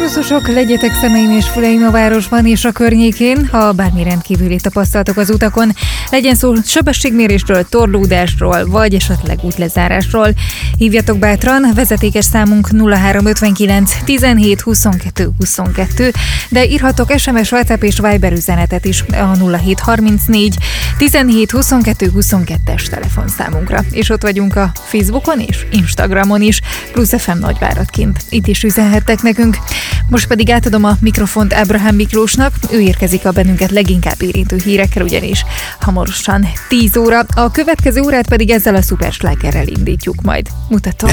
Buszosok, legyetek szemeim és füleim a városban és a környékén, ha bármi rendkívüli tapasztaltok az utakon, legyen szó sebességmérésről, torlódásról, vagy esetleg útlezárásról. Hívjatok bátran, vezetékes számunk 0359 17 22 22, de írhatok SMS, WhatsApp és Viber üzenetet is a 0734 17 22 22-es telefonszámunkra. És ott vagyunk a Facebookon és Instagramon is, Plusz FM Nagyváradként. Itt is üzenhettek nekünk. Most pedig átadom a mikrofont Ábrahám Miklósnak, ő érkezik a bennünket leginkább érintő hírekkel, ugyanis hamarosan 10 óra. A következő órát pedig ezzel a szuperslágerrel indítjuk majd. Mutatom.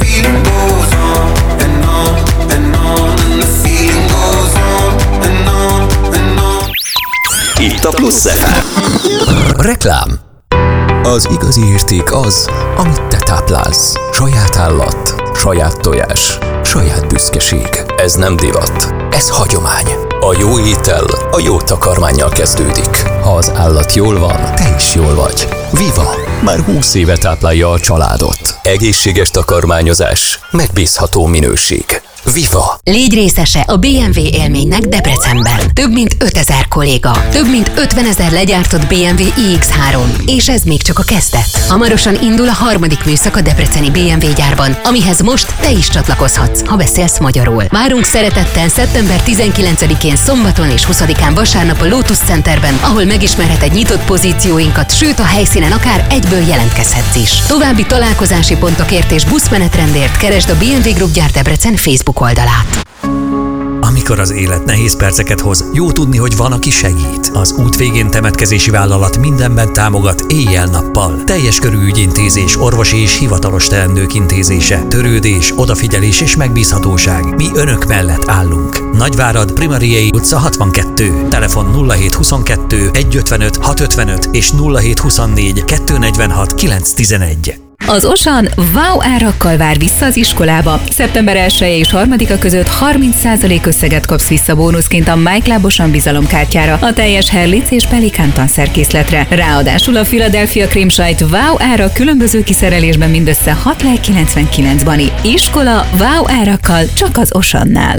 Itt a Plusz FM. Reklám. Az igazi érték az, amit te táplálsz. Saját állat, saját tojás, saját büszkeség. Ez nem divat, ez hagyomány. A jó étel a jó takarmánnyal kezdődik. Ha az állat jól van, te is jól vagy. Viva! Már 20 éve táplálja a családot. Egészséges takarmányozás, megbízható minőség. Viva! Légy részese a BMW élménynek Debrecenben. Több mint 5000 kolléga, több mint 50 000 legyártott BMW iX3, és ez még csak a kezdet. Hamarosan indul a harmadik műszak a debreceni BMW gyárban, amihez most te is csatlakozhatsz, ha beszélsz magyarul. Várunk szeretettel szeptember 19-én szombaton és 20-án vasárnap a Lotus Centerben, ahol megismerheted nyitott pozícióinkat, sőt a helyszínen akár egyből jelentkezhetsz is. További találkozási pontokért és buszmenetrendért keresd a BMW Group Gyár Debrecen Facebook oldalát. Amikor az élet nehéz perceket hoz, jó tudni, hogy van, aki segít. Az út végén temetkezési vállalat mindenben támogat éjjel-nappal. Teljes körű ügyintézés, orvosi és hivatalos teendők intézése, törődés, odafigyelés és megbízhatóság. Mi önök mellett állunk. Nagyvárad, Primariei utca 62. Telefon 0722 155 655 és 0724 246 911. Az Osan wow árakkal vár vissza az iskolába. Szeptember 1 és 3-a között 30% összeget kapsz vissza bónuszként a MyClub Osan bizalomkártyára, a teljes Herlitz és Pelikán tanszerkészletre. Ráadásul a Philadelphia krémsajt wow ára különböző kiszerelésben mindössze 6,99-ban. Iskola wow árakkal csak az Osannál.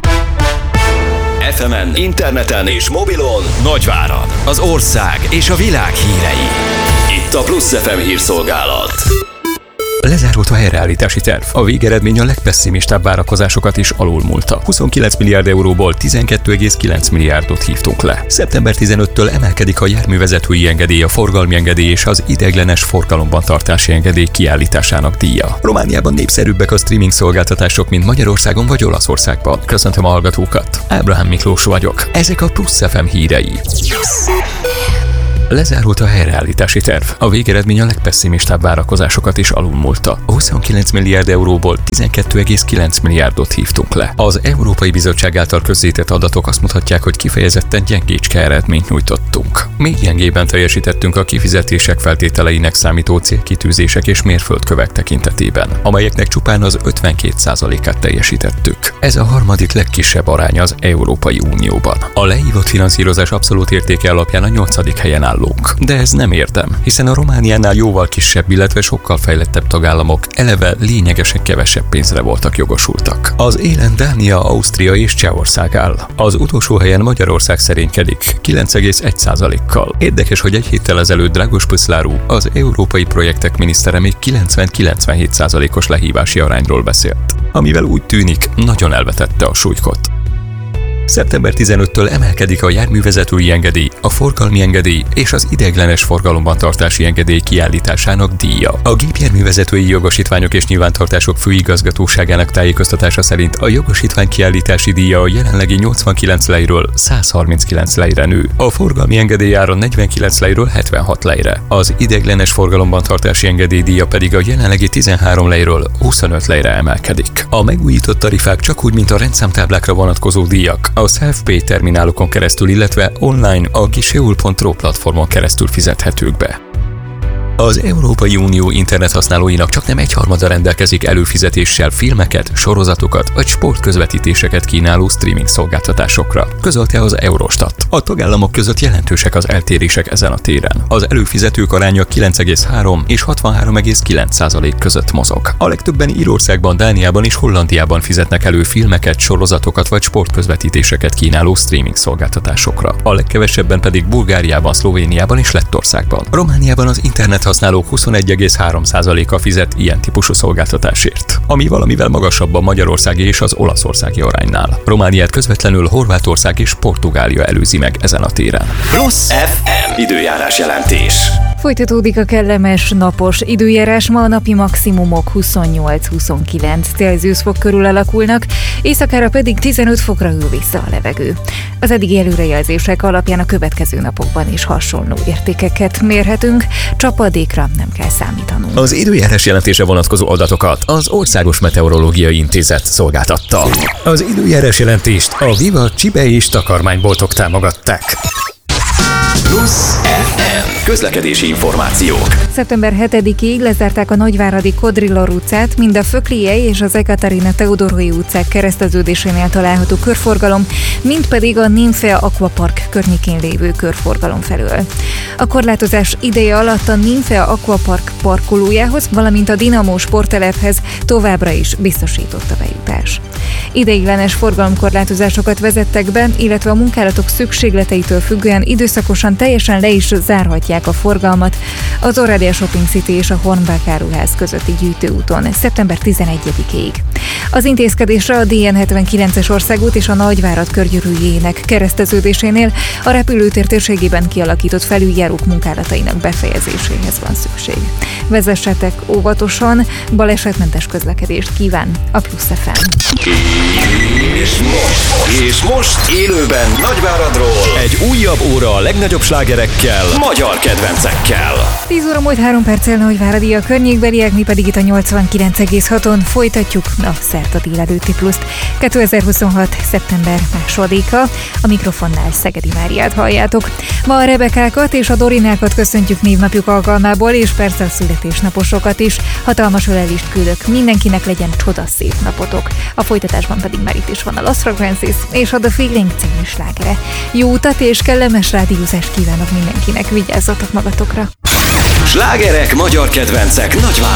FM-en, interneten és mobilon Nagyvárad, az ország és a világ hírei. Itt a Plusz FM hírszolgálat. Lezárult a helyreállítási terv. A végeredmény a legpesszimistább várakozásokat is alulmúlta. 29 milliárd euróból 12,9 milliárdot hívtunk le. Szeptember 15-től emelkedik a járművezetői engedély, a forgalmi engedély és az ideiglenes forgalomban tartási engedély kiállításának díja. Romániában népszerűbbek a streaming szolgáltatások, mint Magyarországon vagy Olaszországban. Köszöntöm a hallgatókat. Ábrahám Miklós vagyok. Ezek a Plusz FM hírei. Lezárult a helyreállítási terv. A végeredmény a legpesszimistább várakozásokat is alulmúlta. 29 milliárd euróból 12,9 milliárdot hívtunk le. Az Európai Bizottság által közzétett adatok azt mutatják, hogy kifejezetten gyengécske eredményt nyújtottunk. Még gyengében teljesítettünk a kifizetések feltételeinek számító célkitűzések és mérföldkövek tekintetében, amelyeknek csupán az 52%-át teljesítettük. Ez a harmadik legkisebb arány az Európai Unióban. A leívott finanszírozás abszolút értéke alapján a 8. helyen állunk. De ez nem érdem, hiszen a Romániánál jóval kisebb, illetve sokkal fejlettebb tagállamok eleve lényegesen kevesebb pénzre voltak jogosultak. Az élen Dánia, Ausztria és Csehország áll. Az utolsó helyen Magyarország szerénykedik 9,1%-kal. Érdekes, hogy egy héttel ezelőtt Dragos Pöszláru, az európai projektek minisztere még 90-97%-os lehívási arányról beszélt, amivel úgy tűnik, nagyon elvetette a súlykot. Szeptember 15-től emelkedik a járművezetői engedély, a forgalmi engedély és az ideiglenes forgalomban tartási engedély kiállításának díja. A gépjárművezetői jogosítványok és nyilvántartások főigazgatóságának tájékoztatása szerint a jogosítvány kiállítási díja a jelenlegi 89 lejről 139 lejre nő. A forgalmi engedély ára 49 lejről 76 lejre. Az ideiglenes forgalomban tartási engedély díja pedig a jelenlegi 13 lejről 25 lejre emelkedik. A megújított tarifák csak úgy, mint a rendszámtáblákra vonatkozó díjak, a Self-Pay terminálokon keresztül, illetve online a giseul.ro platformon keresztül fizethetők be. Az Európai Unió internethasználóinak csaknem egyharmada rendelkezik előfizetéssel filmeket, sorozatokat vagy sportközvetítéseket kínáló streaming szolgáltatásokra, közölte az Eurostat. A tagállamok között jelentősek az eltérések ezen a téren. Az előfizetők aránya 9,3 és 63,9% között mozog. A legtöbben Írországban, Dániában és Hollandiában fizetnek elő filmeket, sorozatokat vagy sportközvetítéseket kínáló streaming szolgáltatásokra. A legkevesebben pedig Bulgáriában, Szlovéniában és Lettországban. Romániában az internethasználók 21,3%-a fizet ilyen típusú szolgáltatásért, ami valamivel magasabb a magyarországi és az olaszországi aránynál. Romániát közvetlenül Horvátország és Portugália előzi meg ezen a téren. Plusz FM időjárás jelentés. Folytatódik a kellemes, napos időjárás, ma a napi maximumok 28-29 Celsius fok körül alakulnak, éjszakára pedig 15 fokra hűl vissza a levegő. Az eddigi előrejelzések alapján a következő napokban is hasonló értékeket mérhetünk, csapadékra nem kell számítanunk. Az időjárás jelentése vonatkozó adatokat az Országos Meteorológiai Intézet szolgáltatta. Az időjárás jelentést a Viva Csibe és takarmányboltok támogatták. Plusz FM közlekedési információk. Szeptember 7-ig lezárták a Nagyváradi Kodrillor utcát, mind a Fökliei és az Ekaterina Teodorói utcák kereszteződésénél található körforgalom, mind pedig a Nymphea Aquapark környékén lévő körforgalom felől. A korlátozás ideje alatt a Nymphea Aquapark parkolójához, valamint a Dinamo sporttelephez továbbra is biztosított a bejutás. Ideiglenes forgalomkorlátozásokat vezettek be, illetve a munkálatok szükségleteitől függően időszakosan teljesen le is zárhatják a forgalmat az Oradea Shopping City és a Hornbach áruház közötti gyűjtőúton szeptember 11-ig. Az intézkedésre a DN79-es országút és a Nagyvárad körgyűrűjének kereszteződésénél a repülőtér térségében kialakított felüljárók munkálatainak befejezéséhez van szükség. Vezessetek óvatosan, balesetmentes közlekedést kíván a Plusz FM. És most élőben Nagyváradról egy újabb óra a legnagyobb slágerekkel, magyar kedvencekkel. 10 óra múlt 3 perccel Nagyváradi, a környékbeliek, mi pedig itt a 89,6-on folytatjuk a szerda délelőtti Pluszt. 2026. szeptember 2-a, a mikrofonnál Szegedi Máriát halljátok. Ma a Rebekákat és a Dorinákat köszöntjük névnapjuk alkalmából, és persze a születésnaposokat is. Hatalmas ölelést küldök mindenkinek, legyen csodaszép napotok. A folytatásban pedig már itt is van a Lost Frequencies és a The Feeling című slágere. Jó utat és kellemes rádiózást kívánok mindenkinek, vigyázzatok magatokra! Slágerek, magyar kedvencek, Nagyvárad.